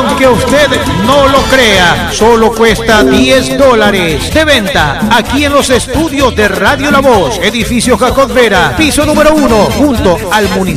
Aunque usted no lo crea, solo cuesta $10. De venta aquí en los estudios de Radio La Voz, edificio Jacob Vera, piso número 1, junto al municipio.